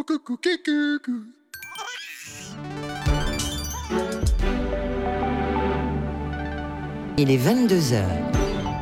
Il est 22 heures.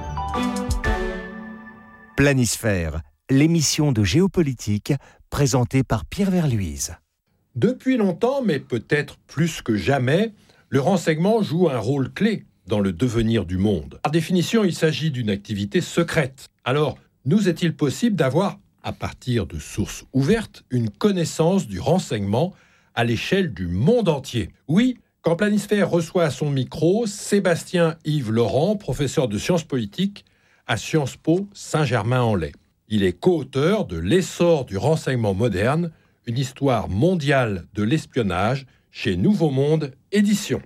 Planisphère, l'émission de géopolitique présentée par Pierre Verluise. Depuis longtemps, mais peut-être plus que jamais, le renseignement joue un rôle clé dans le devenir du monde. Par définition, il s'agit d'une activité secrète. Alors, nous est-il possible d'avoir, à partir de sources ouvertes, une connaissance du renseignement à l'échelle du monde entier? Oui, quand Planisphère reçoit à son micro Sébastien-Yves Laurent, professeur de sciences politiques à Sciences Po Saint-Germain-en-Laye. Il est co-auteur de L'essor du renseignement moderne, une histoire mondiale de l'espionnage chez Nouveau Monde Éditions.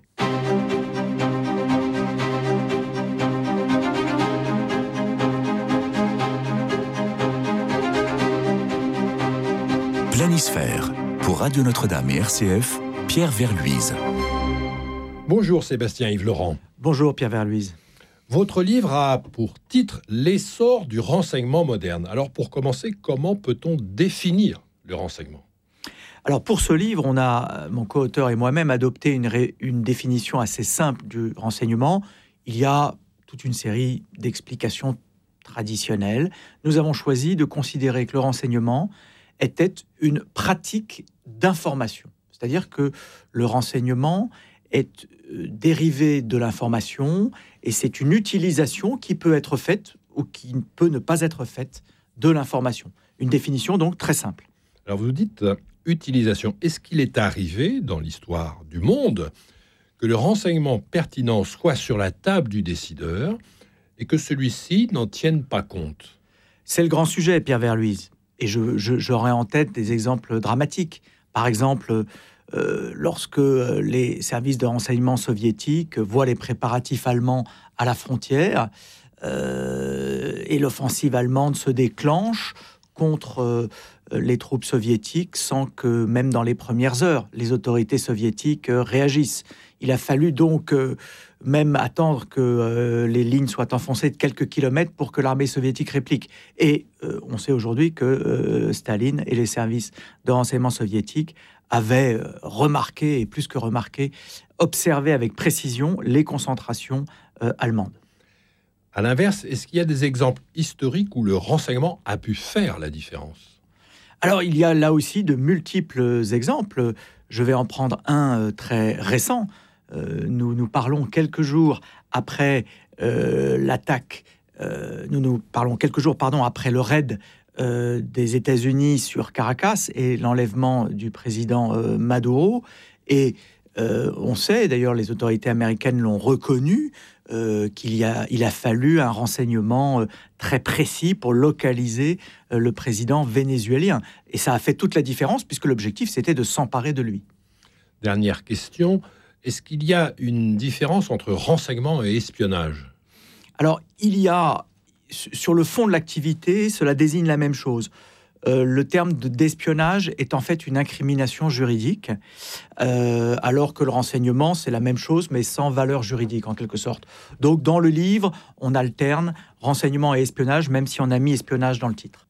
Planisphère, pour Radio Notre-Dame et RCF, Pierre Verluise. Bonjour Sébastien-Yves Laurent. Bonjour Pierre Verluise. Votre livre a pour titre « L'essor du renseignement moderne ». Alors pour commencer, comment peut-on définir le renseignement ? Alors pour ce livre, on a, mon co-auteur et moi-même, adopté une définition assez simple du renseignement. Il y a toute une série d'explications traditionnelles. Nous avons choisi de considérer que le renseignement était une pratique d'information. C'est-à-dire que le renseignement est dérivé de l'information et c'est une utilisation qui peut être faite ou qui peut ne pas être faite de l'information. Une définition donc très simple. Alors vous dites utilisation. Est-ce qu'il est arrivé dans l'histoire du monde que le renseignement pertinent soit sur la table du décideur et que celui-ci n'en tienne pas compte ? C'est le grand sujet, Pierre Verluise. Et j'aurais en tête des exemples dramatiques. Par exemple, lorsque les services de renseignement soviétiques voient les préparatifs allemands à la frontière et l'offensive allemande se déclenche contre les troupes soviétiques sans que, même dans les premières heures, les autorités soviétiques réagissent. Il a fallu donc même attendre que les lignes soient enfoncées de quelques kilomètres pour que l'armée soviétique réplique. Et on sait aujourd'hui que Staline et les services de renseignement soviétiques avaient remarqué, et plus que remarqué, observé avec précision les concentrations allemandes. À l'inverse, est-ce qu'il y a des exemples historiques où le renseignement a pu faire la différence ? Alors, il y a là aussi de multiples exemples. Je vais en prendre un très récent. Nous parlons quelques jours après l'attaque. Nous parlons quelques jours, après le raid des États-Unis sur Caracas et l'enlèvement du président Maduro. Et on sait, d'ailleurs, les autorités américaines l'ont reconnu, qu'il a fallu un renseignement très précis pour localiser le président vénézuélien. Et ça a fait toute la différence, puisque l'objectif, c'était de s'emparer de lui. Dernière question, est-ce qu'il y a une différence entre renseignement et espionnage ? Alors, il y a, sur le fond de l'activité, cela désigne la même chose. Le terme d'espionnage est en fait une incrimination juridique, alors que le renseignement, c'est la même chose, mais sans valeur juridique, en quelque sorte. Donc, dans le livre, on alterne renseignement et espionnage, même si on a mis espionnage dans le titre.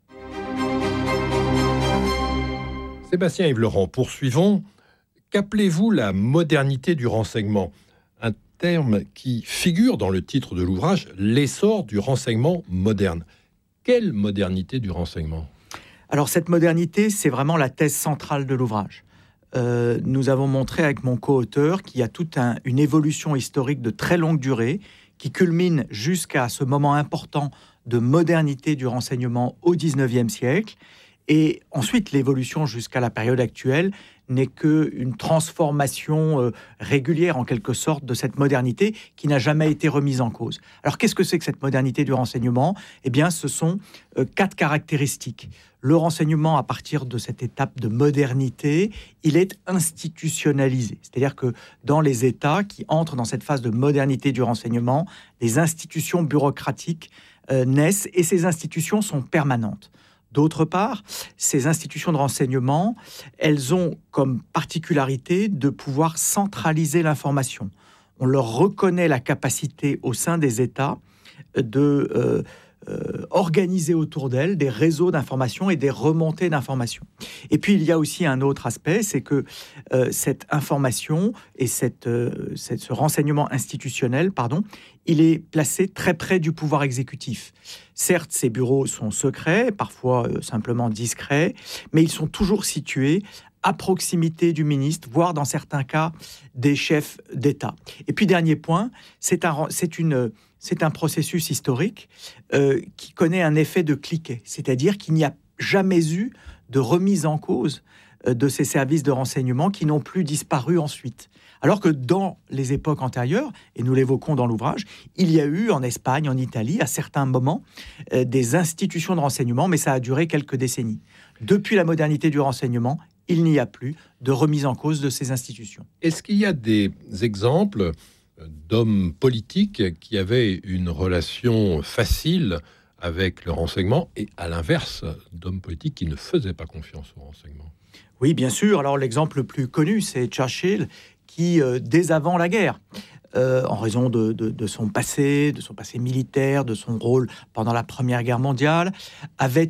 Sébastien-Yves Laurent, poursuivons. Qu'appelez-vous la modernité du renseignement ? Un terme qui figure dans le titre de l'ouvrage, « L'essor du renseignement moderne ». Quelle modernité du renseignement ? Alors, cette modernité, c'est vraiment la thèse centrale de l'ouvrage. Nous avons montré avec mon co-auteur qu'il y a toute une évolution historique de très longue durée qui culmine jusqu'à ce moment important de modernité du renseignement au XIXe siècle. Et ensuite, l'évolution jusqu'à la période actuelle n'est qu'une transformation régulière, en quelque sorte, de cette modernité qui n'a jamais été remise en cause. Alors, qu'est-ce que c'est que cette modernité du renseignement ? Eh bien, ce sont 4 caractéristiques. Le renseignement, à partir de cette étape de modernité, il est institutionnalisé. C'est-à-dire que dans les États qui entrent dans cette phase de modernité du renseignement, des institutions bureaucratiques naissent et ces institutions sont permanentes. D'autre part, ces institutions de renseignement, elles ont comme particularité de pouvoir centraliser l'information. On leur reconnaît la capacité au sein des États de organiser autour d'elle des réseaux d'information et des remontées d'informations. Et puis, il y a aussi un autre aspect, c'est que cette information et ce renseignement institutionnel, il est placé très près du pouvoir exécutif. Certes, ces bureaux sont secrets, parfois simplement discrets, mais ils sont toujours situés à proximité du ministre, voire dans certains cas des chefs d'État. Et puis, dernier point, c'est un processus historique qui connaît un effet de cliquet, c'est-à-dire qu'il n'y a jamais eu de remise en cause de ces services de renseignement qui n'ont plus disparu ensuite. Alors que dans les époques antérieures, et nous l'évoquons dans l'ouvrage, il y a eu en Espagne, en Italie, à certains moments, des institutions de renseignement, mais ça a duré quelques décennies. Depuis la modernité du renseignement, il n'y a plus de remise en cause de ces institutions. Est-ce qu'il y a des exemples d'hommes politiques qui avaient une relation facile avec le renseignement et, à l'inverse, d'hommes politiques qui ne faisaient pas confiance au renseignement? Oui, bien sûr. Alors, l'exemple le plus connu, c'est Churchill, qui, dès avant la guerre, en raison de son passé militaire, de son rôle pendant la Première Guerre mondiale, avait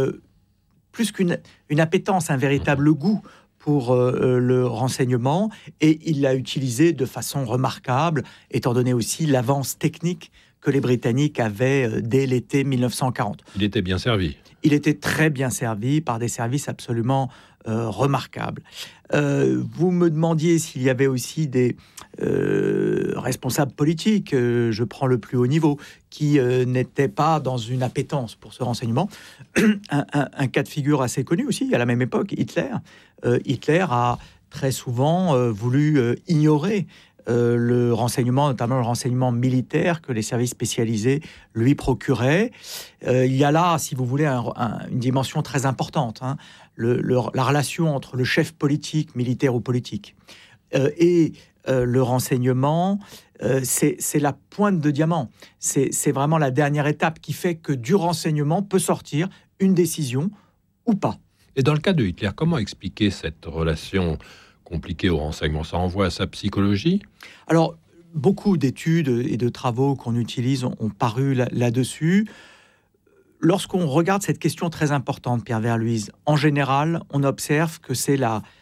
plus qu'une appétence, un véritable goût pour le renseignement, et il l'a utilisé de façon remarquable, étant donné aussi l'avance technique que les Britanniques avaient dès l'été 1940. Il était bien servi. Il était très bien servi par des services absolument remarquables. Vous me demandiez s'il y avait aussi des responsables politiques, je prends le plus haut niveau, qui n'étaient pas dans une appétence pour ce renseignement. Un cas de figure assez connu aussi, à la même époque, Hitler. Hitler a très souvent voulu ignorer le renseignement, notamment le renseignement militaire que les services spécialisés lui procuraient. Il y a là, si vous voulez, une dimension très importante, la relation entre le chef politique, militaire ou politique, et le renseignement, c'est la pointe de diamant. C'est vraiment la dernière étape qui fait que du renseignement peut sortir une décision ou pas. Et dans le cas de Hitler, comment expliquer cette relation compliqué au renseignement? Ça renvoie à sa psychologie? Alors, beaucoup d'études et de travaux qu'on utilise ont paru là-dessus. Lorsqu'on regarde cette question très importante, Pierre Verluise, en général, on observe que c'est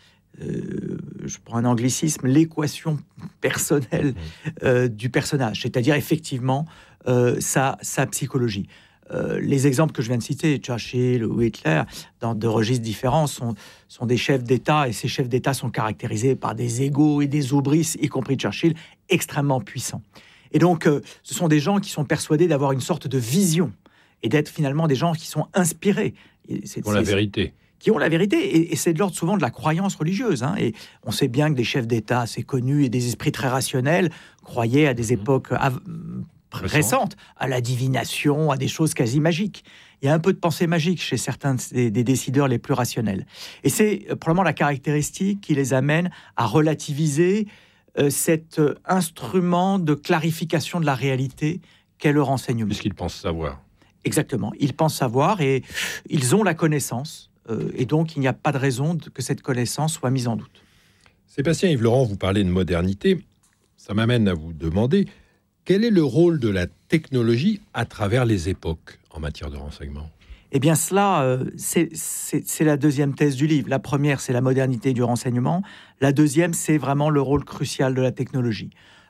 je prends un anglicisme, l'équation personnelle du personnage, c'est-à-dire effectivement sa psychologie. Les exemples que je viens de citer, Churchill ou Hitler, dans deux registres différents, sont des chefs d'État, et ces chefs d'État sont caractérisés par des égos et des hubris, y compris Churchill, extrêmement puissants. Et donc, ce sont des gens qui sont persuadés d'avoir une sorte de vision, et d'être finalement des gens qui sont inspirés. Qui ont la vérité. Qui ont la vérité, et c'est de l'ordre souvent de la croyance religieuse. Et on sait bien que des chefs d'État assez connus et des esprits très rationnels croyaient à des époques récentes, à la divination, à des choses quasi magiques. Il y a un peu de pensée magique chez certains des décideurs les plus rationnels. Et c'est probablement la caractéristique qui les amène à relativiser cet instrument de clarification de la réalité qu'est le renseignement. Puisqu'ils pensent savoir. Exactement. Ils pensent savoir et ils ont la connaissance. Et donc, il n'y a pas de raison que cette connaissance soit mise en doute. Sébastien Yves Laurent, vous parlez de modernité. Ça m'amène à vous demander quel est le rôle de la technologie à travers les époques en matière de renseignement? Eh bien, cela, c'est la deuxième thèse du livre. La première, c'est la modernité du renseignement. La deuxième, c'est vraiment le rôle crucial de la technologie.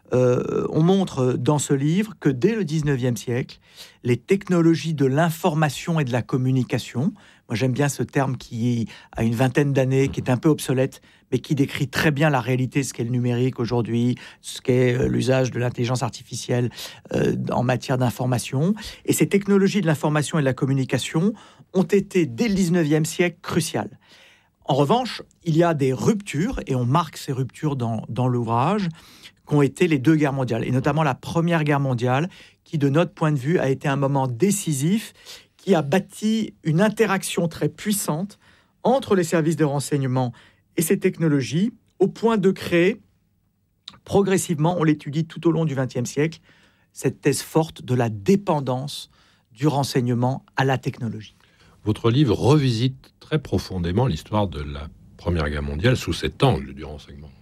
On montre dans ce livre que dès le 19e siècle, les technologies de l'information et de la communication, moi j'aime bien ce terme qui a une vingtaine d'années, qui est un peu obsolète, mais qui décrit très bien la réalité, ce qu'est le numérique aujourd'hui, ce qu'est l'usage de l'intelligence artificielle en matière d'information. Et ces technologies de l'information et de la communication ont été, dès le 19e siècle, cruciales. En revanche, il y a des ruptures, et on marque ces ruptures dans l'ouvrage, qu'ont été les deux guerres mondiales, et notamment la Première Guerre mondiale, qui, de notre point de vue, a été un moment décisif, qui a bâti une interaction très puissante entre les services de renseignement et ces technologies, au point de créer, progressivement, on l'étudie tout au long du XXe siècle, cette thèse forte de la dépendance du renseignement à la technologie. Votre livre revisite très profondément l'histoire de la Première Guerre mondiale sous cet angle du renseignement.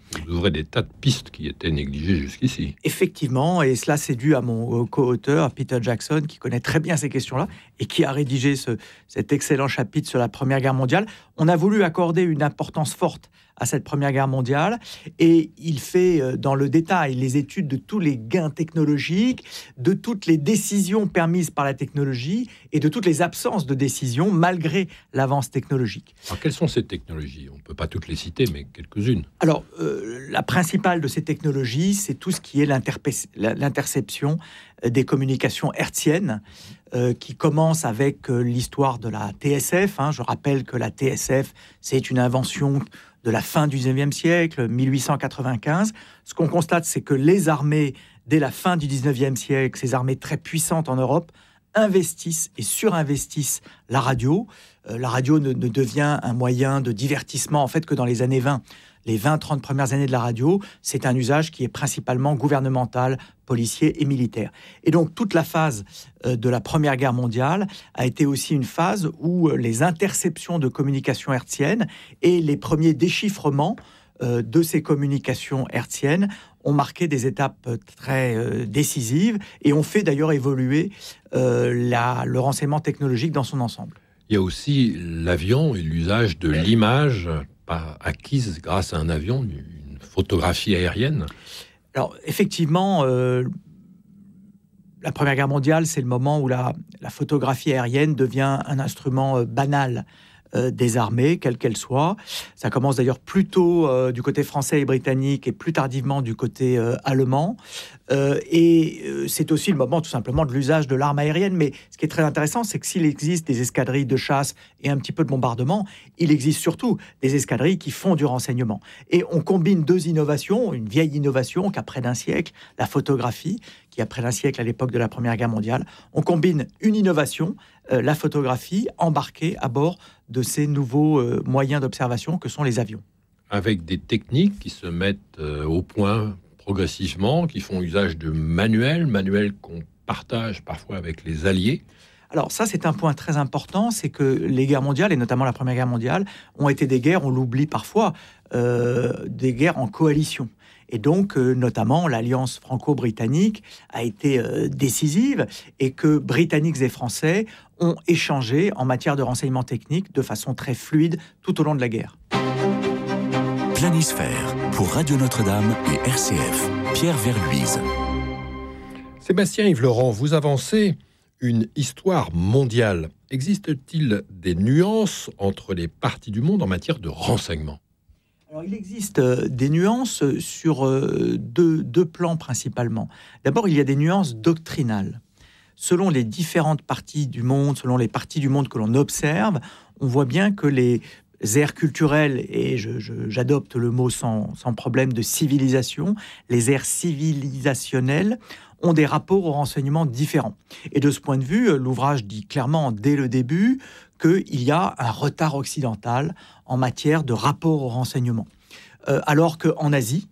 Vous ouvrez des tas de pistes qui étaient négligées jusqu'ici. Effectivement, et cela c'est dû à mon co-auteur, Peter Jackson, qui connaît très bien ces questions-là et qui a rédigé cet excellent chapitre sur la Première Guerre mondiale. On a voulu accorder une importance forte à cette Première Guerre mondiale, et il fait dans le détail les études de tous les gains technologiques, de toutes les décisions permises par la technologie et de toutes les absences de décisions malgré l'avance technologique. Alors, quelles sont ces technologies ? On ne peut pas toutes les citer, mais quelques-unes. Alors, la principale de ces technologies, c'est tout ce qui est l'interception des communications hertziennes, qui commence avec l'histoire de la TSF. Je rappelle que la TSF, c'est une invention de la fin du 19e siècle, 1895. Ce qu'on constate, c'est que les armées, dès la fin du 19e siècle, ces armées très puissantes en Europe, investissent et surinvestissent la radio. La radio ne devient un moyen de divertissement, en fait, que dans les années 20. Les 20-30 premières années de la radio, c'est un usage qui est principalement gouvernemental, policier et militaire. Et donc, toute la phase de la Première Guerre mondiale a été aussi une phase où les interceptions de communications hertziennes et les premiers déchiffrements de ces communications hertziennes ont marqué des étapes très décisives et ont fait d'ailleurs évoluer le renseignement technologique dans son ensemble. Il y a aussi l'avion et l'usage de l'image acquise grâce à un avion, une photographie aérienne. Alors, effectivement, la Première Guerre mondiale, c'est le moment où la photographie aérienne devient un instrument banal des armées, quelle qu'elle soit. Ça commence d'ailleurs plutôt du côté français et britannique et plus tardivement du côté allemand. C'est aussi le moment tout simplement de l'usage de l'arme aérienne. Mais ce qui est très intéressant, c'est que s'il existe des escadrilles de chasse et un petit peu de bombardement, il existe surtout des escadrilles qui font du renseignement. Et on combine deux innovations, une vieille innovation qui a près d'un siècle, la photographie, qui a près d'un siècle à l'époque de la Première Guerre mondiale. On combine une innovation, la photographie, embarquée à bord de ces nouveaux moyens d'observation que sont les avions. Avec des techniques qui se mettent au point progressivement, qui font usage de manuels qu'on partage parfois avec les alliés. Alors ça, c'est un point très important, c'est que les guerres mondiales, et notamment la Première Guerre mondiale, ont été des guerres, on l'oublie parfois, des guerres en coalition. Et donc, notamment, l'alliance franco-britannique a été décisive et que Britanniques et Français ont échangé en matière de renseignement technique de façon très fluide tout au long de la guerre. Planisphère pour Radio Notre-Dame et RCF. Pierre Verluise. Sébastien Yves Laurent, vous avancez une histoire mondiale. Existe-t-il des nuances entre les parties du monde en matière de renseignement ? Alors, il existe des nuances sur deux plans principalement. D'abord, il y a des nuances doctrinales. Selon les différentes parties du monde, selon les parties du monde que l'on observe, on voit bien que les aires culturelles, et j'adopte le mot sans problème de civilisation, les aires civilisationnelles ont des rapports au renseignement différents. Et de ce point de vue, l'ouvrage dit clairement dès le début qu'il y a un retard occidental en matière de rapport au renseignement. Alors qu'en Asie,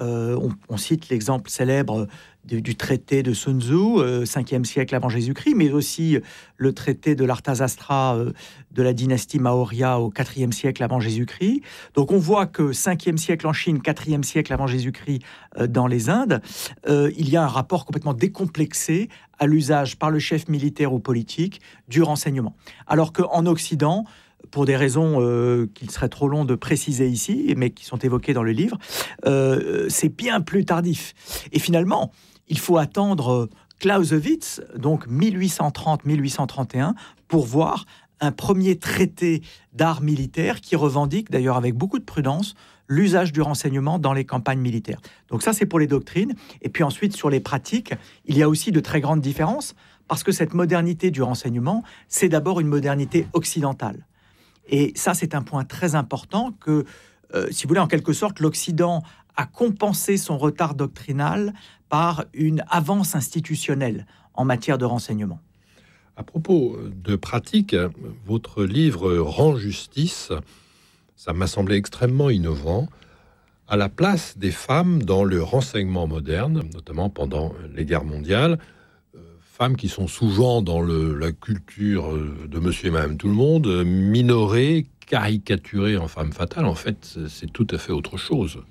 on cite l'exemple célèbre du traité de Sun Tzu, 5e siècle avant Jésus-Christ, mais aussi le traité de l'Arthasastra de la dynastie Maurya au 4e siècle avant Jésus-Christ. Donc on voit que 5e siècle en Chine, 4e siècle avant Jésus-Christ dans les Indes, il y a un rapport complètement décomplexé à l'usage par le chef militaire ou politique du renseignement. Alors qu'en Occident, pour des raisons qu'il serait trop long de préciser ici, mais qui sont évoquées dans le livre, c'est bien plus tardif. Et finalement, il faut attendre Clausewitz, donc 1830-1831, pour voir un premier traité d'art militaire qui revendique, d'ailleurs avec beaucoup de prudence, l'usage du renseignement dans les campagnes militaires. Donc ça, c'est pour les doctrines. Et puis ensuite, sur les pratiques, il y a aussi de très grandes différences, parce que cette modernité du renseignement, c'est d'abord une modernité occidentale. Et ça, c'est un point très important que, si vous voulez, en quelque sorte, l'Occident a compensé son retard doctrinal par une avance institutionnelle en matière de renseignement. À propos de pratique, votre livre rend justice, ça m'a semblé extrêmement innovant, à la place des femmes dans le renseignement moderne, notamment pendant les guerres mondiales. Femmes qui sont souvent dans la culture de monsieur et madame tout le monde, minorées, caricaturées en femmes fatales. En fait, c'est tout à fait autre chose.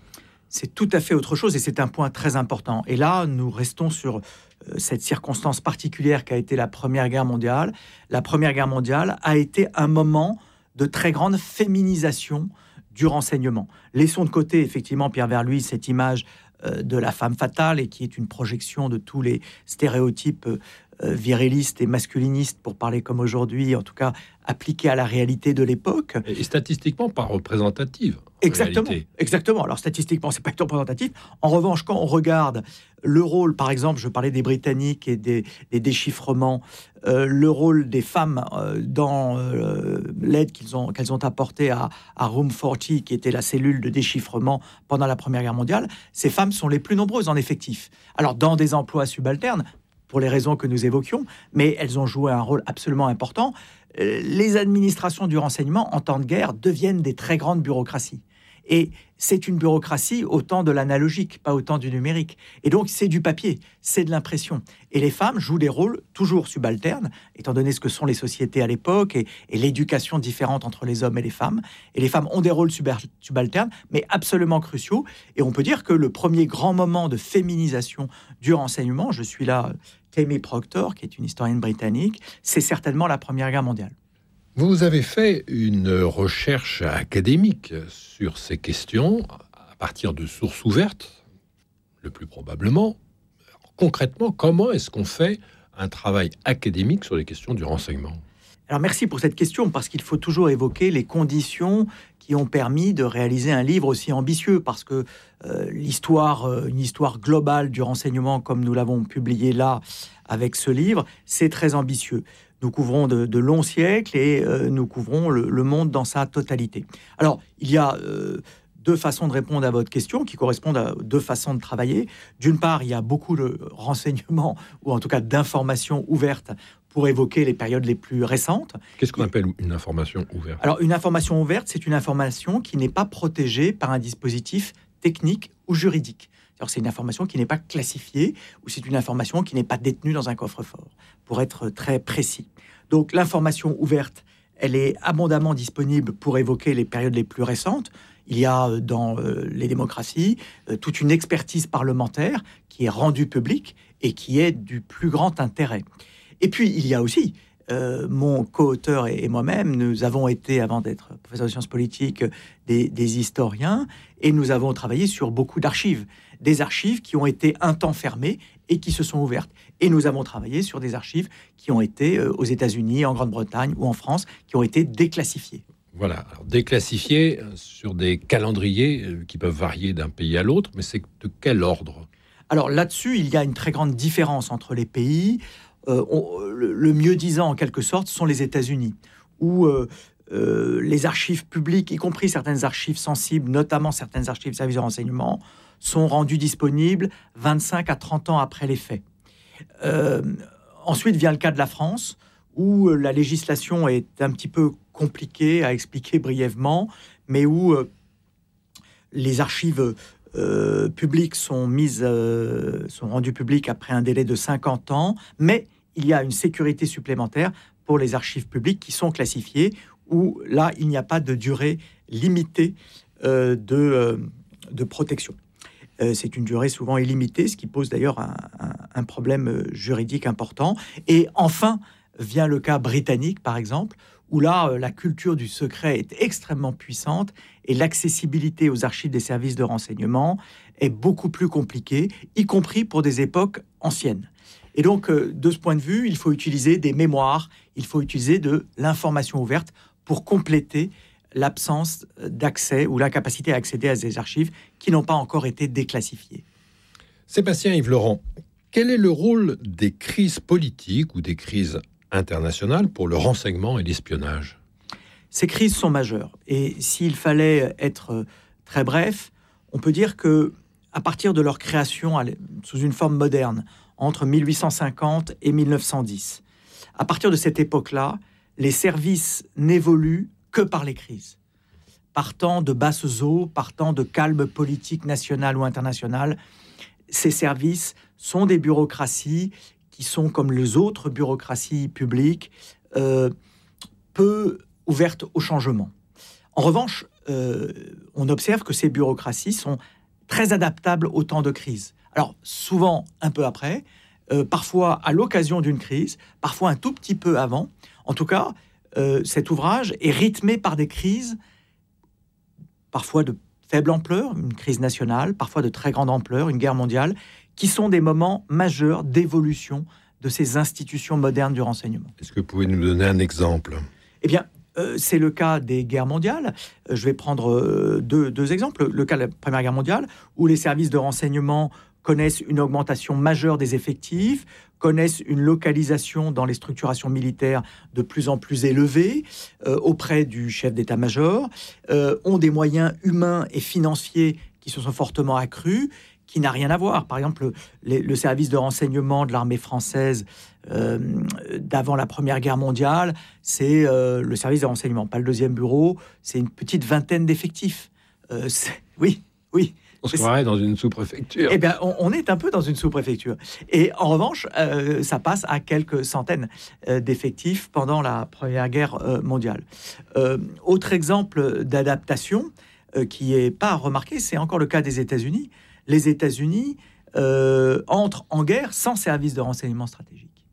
c'est tout à fait autre chose et c'est un point très important. Et là, nous restons sur cette circonstance particulière qu'a été la Première Guerre mondiale. La Première Guerre mondiale a été un moment de très grande féminisation du renseignement. Laissons de côté, effectivement, Pierre Verluys, cette image de la femme fatale et qui est une projection de tous les stéréotypes virilistes et masculinistes, pour parler comme aujourd'hui, en tout cas appliqués à la réalité de l'époque. Et statistiquement pas représentative. Exactement. Alors statistiquement, c'est pas représentatif. En revanche, quand on regarde le rôle, par exemple, je parlais des Britanniques et des déchiffrements, le rôle des femmes dans l'aide qu'elles ont apportée à Room 40, qui était la cellule de déchiffrement pendant la Première Guerre mondiale, ces femmes sont les plus nombreuses en effectif. Alors dans des emplois subalternes, pour les raisons que nous évoquions, mais elles ont joué un rôle absolument important. Les administrations du renseignement, en temps de guerre, deviennent des très grandes bureaucraties. Et c'est une bureaucratie au temps de l'analogique, pas au temps du numérique. Et donc, c'est du papier, c'est de l'impression. Et les femmes jouent des rôles toujours subalternes, étant donné ce que sont les sociétés à l'époque et l'éducation différente entre les hommes et les femmes. Et les femmes ont des rôles subalternes, mais absolument cruciaux. Et on peut dire que le premier grand moment de féminisation du renseignement, je suis là, Tammy Proctor, qui est une historienne britannique, c'est certainement la Première Guerre mondiale. Vous avez fait une recherche académique sur ces questions à partir de sources ouvertes, le plus probablement. Concrètement, comment est-ce qu'on fait un travail académique sur les questions du renseignement ? Alors merci pour cette question, parce qu'il faut toujours évoquer les conditions qui ont permis de réaliser un livre aussi ambitieux, parce que une histoire globale du renseignement, comme nous l'avons publié là avec ce livre, c'est très ambitieux. Nous couvrons de longs siècles et nous couvrons le monde dans sa totalité. Alors, il y a deux façons de répondre à votre question qui correspondent à deux façons de travailler. D'une part, il y a beaucoup de renseignements, ou en tout cas d'informations ouvertes pour évoquer les périodes les plus récentes. Qu'est-ce qu'on appelle une information ouverte ? Alors, une information ouverte, c'est une information qui n'est pas protégée par un dispositif technique ou juridique. Alors, c'est une information qui n'est pas classifiée, ou c'est une information qui n'est pas détenue dans un coffre-fort, pour être très précis. Donc, l'information ouverte, elle est abondamment disponible pour évoquer les périodes les plus récentes. Il y a dans les démocraties toute une expertise parlementaire qui est rendue publique et qui est du plus grand intérêt. Et puis, il y a aussi mon co-auteur et moi-même, nous avons été, avant d'être professeur de sciences politiques, des historiens, et nous avons travaillé sur beaucoup d'archives. Des archives qui ont été un temps fermées et qui se sont ouvertes. Et nous avons travaillé sur des archives qui ont été aux États-Unis, en Grande-Bretagne ou en France, qui ont été déclassifiées. Voilà, alors déclassifiées sur des calendriers qui peuvent varier d'un pays à l'autre, mais c'est de quel ordre ? Alors là-dessus, il y a une très grande différence entre les pays. Le mieux-disant, en quelque sorte, sont les États-Unis, où les archives publiques, y compris certaines archives sensibles, notamment certaines archives services de renseignement, sont rendues disponibles 25 à 30 ans après les faits. Ensuite vient le cas de la France, où la législation est un petit peu compliquée à expliquer brièvement, mais où les archives publiques sont rendues publiques après un délai de 50 ans, mais il y a une sécurité supplémentaire pour les archives publiques qui sont classifiées, où là, il n'y a pas de durée limitée de protection. C'est une durée souvent illimitée, ce qui pose d'ailleurs un problème juridique important. Et enfin, vient le cas britannique, par exemple, où là, la culture du secret est extrêmement puissante et l'accessibilité aux archives des services de renseignement est beaucoup plus compliquée, y compris pour des époques anciennes. Et donc, de ce point de vue, il faut utiliser des mémoires, il faut utiliser de l'information ouverte pour compléter l'absence d'accès ou l'incapacité à accéder à des archives qui n'ont pas encore été déclassifiées. Sébastien Yves Laurent, quel est le rôle des crises politiques ou des crises internationales pour le renseignement et l'espionnage ? Ces crises sont majeures. Et s'il fallait être très bref, on peut dire que à partir de leur création sous une forme moderne, entre 1850 et 1910, à partir de cette époque-là, les services n'évoluent que par les crises. Partant de basses eaux, partant de calme politique national ou international, ces services sont des bureaucraties qui sont, comme les autres bureaucraties publiques, peu ouvertes au changement. En revanche, on observe que ces bureaucraties sont très adaptable au temps de crise. Alors, souvent un peu après, parfois à l'occasion d'une crise, parfois un tout petit peu avant. En tout cas, cet ouvrage est rythmé par des crises, parfois de faible ampleur, une crise nationale, parfois de très grande ampleur, une guerre mondiale, qui sont des moments majeurs d'évolution de ces institutions modernes du renseignement. Est-ce que vous pouvez nous donner un exemple ? Eh bien, c'est le cas des guerres mondiales. Je vais prendre deux exemples. Le cas de la Première Guerre mondiale, où les services de renseignement connaissent une augmentation majeure des effectifs, connaissent une localisation dans les structurations militaires de plus en plus élevée auprès du chef d'état-major, ont des moyens humains et financiers qui se sont fortement accrus, qui n'a rien à voir. Par exemple, le service de renseignement de l'armée française d'avant la Première Guerre mondiale, c'est le service de renseignement, pas le deuxième bureau, c'est une petite vingtaine d'effectifs. Oui. On se croirait dans une sous-préfecture. Eh bien, on est un peu dans une sous-préfecture. Et en revanche, ça passe à quelques centaines d'effectifs pendant la Première Guerre mondiale. Autre exemple d'adaptation qui n'est pas remarqué, c'est encore le cas des États-Unis. Les États-Unis entrent en guerre sans service de renseignement stratégique.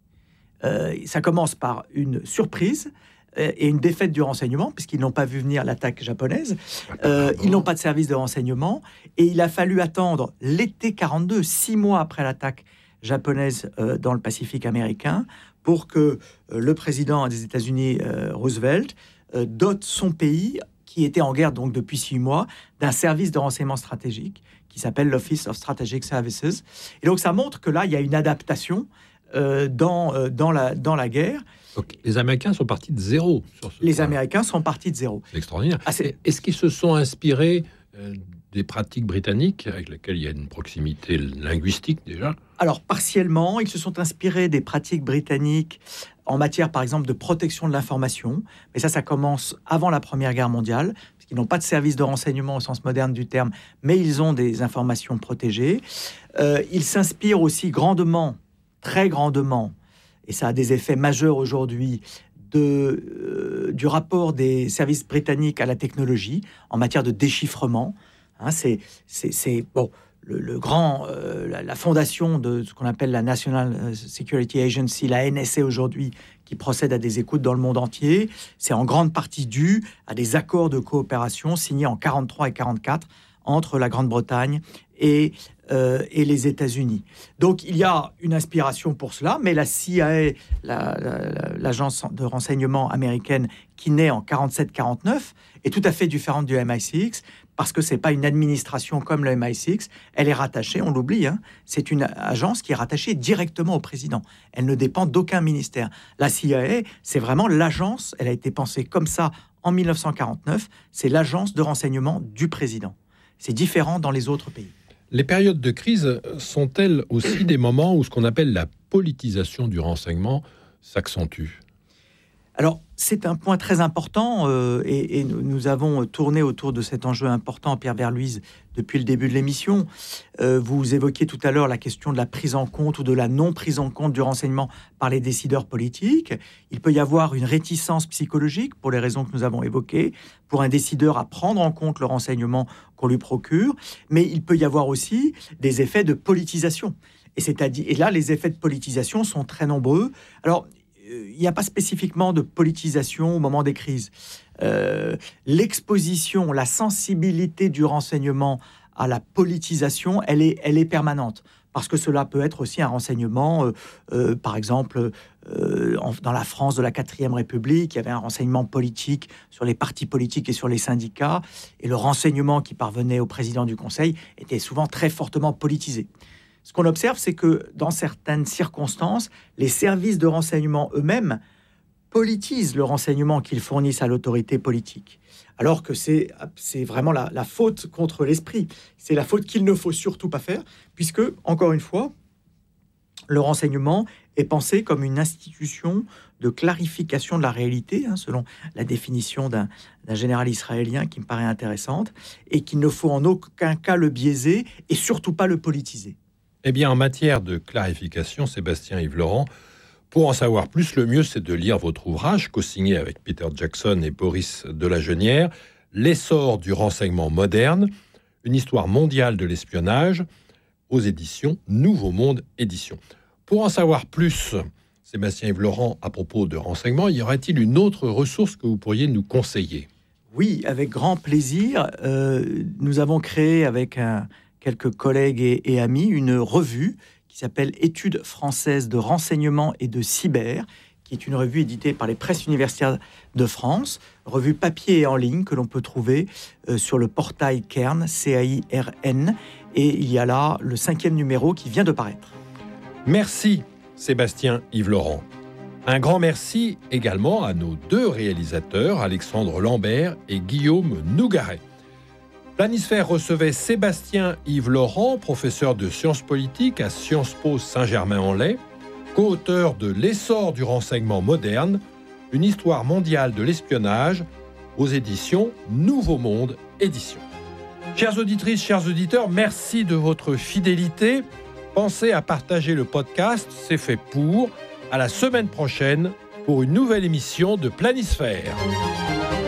Ça commence par une surprise et une défaite du renseignement, puisqu'ils n'ont pas vu venir l'attaque japonaise. Ils n'ont pas de service de renseignement. Et il a fallu attendre l'été 42, 6 mois après l'attaque japonaise dans le Pacifique américain, pour que le président des États-Unis, Roosevelt, dote son pays, qui était en guerre donc depuis 6 mois, d'un service de renseignement stratégique qui s'appelle l'Office of Strategic Services. Et donc ça montre que là, il y a une adaptation dans la guerre. Donc, les Américains sont partis de zéro sur ce point. Américains sont partis de zéro. C'est extraordinaire. Est-ce qu'ils se sont inspirés des pratiques britanniques, avec lesquelles il y a une proximité linguistique déjà ? Alors, partiellement, ils se sont inspirés des pratiques britanniques en matière, par exemple, de protection de l'information. Mais ça commence avant la Première Guerre mondiale, parce qu'ils n'ont pas de service de renseignement au sens moderne du terme, mais ils ont des informations protégées. Ils s'inspirent aussi grandement, très grandement, et ça a des effets majeurs aujourd'hui, du rapport des services britanniques à la technologie en matière de déchiffrement. C'est la fondation de ce qu'on appelle la National Security Agency, la NSA aujourd'hui, qui procède à des écoutes dans le monde entier. C'est en grande partie dû à des accords de coopération signés en 1943 et 1944 entre la Grande-Bretagne et les États-Unis. Donc, il y a une inspiration pour cela, mais la CIA, l'agence de renseignement américaine, qui naît en 1947-1949, est tout à fait différente du MI6, parce que ce n'est pas une administration comme le MI6, elle est rattachée, on l'oublie, c'est une agence qui est rattachée directement au président. Elle ne dépend d'aucun ministère. La CIA, c'est vraiment l'agence, elle a été pensée comme ça en 1949, c'est l'agence de renseignement du président. C'est différent dans les autres pays. Les périodes de crise sont-elles aussi des moments où ce qu'on appelle la politisation du renseignement s'accentue ? Alors, c'est un point très important et nous avons tourné autour de cet enjeu important, Pierre Verluise, depuis le début de l'émission. Vous évoquiez tout à l'heure la question de la prise en compte ou de la non-prise en compte du renseignement par les décideurs politiques. Il peut y avoir une réticence psychologique, pour les raisons que nous avons évoquées, pour un décideur à prendre en compte le renseignement qu'on lui procure, mais il peut y avoir aussi des effets de politisation. Et là, les effets de politisation sont très nombreux. Alors, il n'y a pas spécifiquement de politisation au moment des crises. L'exposition, la sensibilité du renseignement à la politisation, elle est permanente. Parce que cela peut être aussi un renseignement, par exemple, dans la France de la 4e République, il y avait un renseignement politique sur les partis politiques et sur les syndicats, et le renseignement qui parvenait au président du Conseil était souvent très fortement politisé. Ce qu'on observe, c'est que dans certaines circonstances, les services de renseignement eux-mêmes politisent le renseignement qu'ils fournissent à l'autorité politique. Alors que c'est vraiment la faute contre l'esprit. C'est la faute qu'il ne faut surtout pas faire, puisque, encore une fois, le renseignement est pensé comme une institution de clarification de la réalité, selon la définition d'un général israélien qui me paraît intéressante, et qu'il ne faut en aucun cas le biaiser et surtout pas le politiser. Eh bien, en matière de clarification, Sébastien-Yves Laurent, pour en savoir plus, le mieux, c'est de lire votre ouvrage, co-signé avec Peter Jackson et Boris Delagennière, « L'essor du renseignement moderne », une histoire mondiale de l'espionnage, aux éditions Nouveau Monde Éditions. Pour en savoir plus, Sébastien Yves Laurent, à propos de renseignements, y aurait-il une autre ressource que vous pourriez nous conseiller ? Oui, avec grand plaisir. Nous avons créé avec quelques collègues et amis une revue qui s'appelle Études françaises de renseignement et de cyber, qui est une revue éditée par les presses universitaires de France, revue papier et en ligne que l'on peut trouver sur le portail Cairn, CAIRN, et il y a là le 5e numéro qui vient de paraître. Merci Sébastien Yves Laurent. Un grand merci également à nos 2 réalisateurs, Alexandre Lambert et Guillaume Nougaret. Planisphère recevait Sébastien Yves Laurent, professeur de sciences politiques à Sciences Po Saint-Germain-en-Laye, co-auteur de L'essor du renseignement moderne, une histoire mondiale de l'espionnage, aux éditions Nouveau Monde Éditions. Chères auditrices, chers auditeurs, merci de votre fidélité. Pensez à partager le podcast, c'est fait pour. À la semaine prochaine pour une nouvelle émission de Planisphère.